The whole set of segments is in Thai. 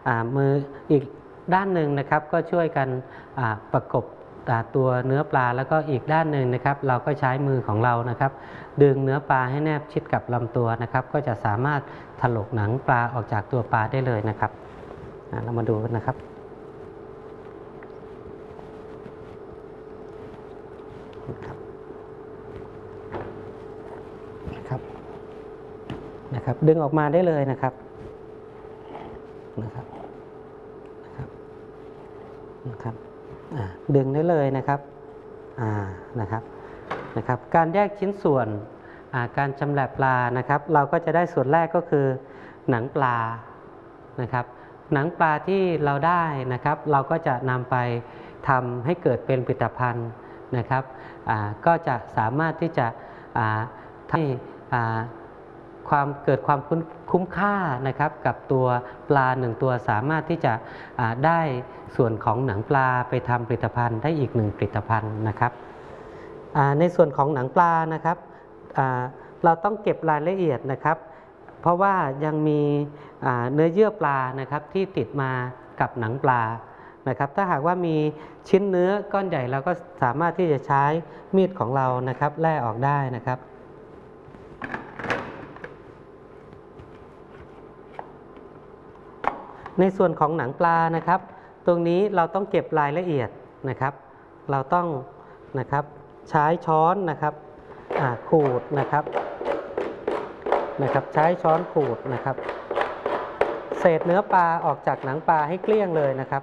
มืออีกด้านหนึ่งนะครับก็ช่วยกันประกบตัวเนื้อปลาแล้วก็อีกด้านหนึ่งนะครับเราก็ใช้มือของเรานะครับดึงเนื้อปลาให้แนบชิดกับลำตัวนะครับก็จะสามารถถลกหนังปลาออกจากตัวปลาได้เลยนะครับเรามาดูกันนะครับนะครับดึงออกมาได้เลยนะครับดึงได้เลยนะครับนะครับการแยกชิ้นส่วนการชำแหละปลานะครับเราก็จะได้ส่วนแรกก็คือหนังปลานะครับหนังปลาที่เราได้นะครับเราก็จะนำไปทำให้เกิดเป็นผลิตภัณฑ์นะครับก็จะสามารถที่จะทำให้เกิดความคุ้มค่านะครับกับตัวปลา1ตัวสามารถที่จะได้ส่วนของหนังปลาไปทำผลิตภัณฑ์ได้อีก1ผลิตภัณฑ์นะครับในส่วนของหนังปลานะครับเราต้องเก็บรายละเอียดนะครับเพราะว่ายังมีเนื้อเยื่อปลานะครับที่ติดมากับหนังปลานะครับถ้าหากว่ามีชิ้นเนื้อก้อนใหญ่เราก็สามารถที่จะใช้มีดของเรานะครับแล่ออกได้นะครับในส่วนของหนังปลานะครับตรงนี้เราต้องเก็บรายละเอียดนะครับเราต้องใช้ช้อนนะครับขูดนะครับใช้ช้อนขูดนะครับเศษเนื้อปลาออกจากหนังปลาให้เกลี้ยงเลยนะครับ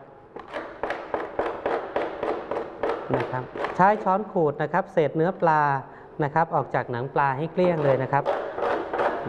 ใช้ช้อนขูดนะครับเศษเนื้อปลานะครับออกจากหนังปลาให้เกลี้ยงเลยนะครับ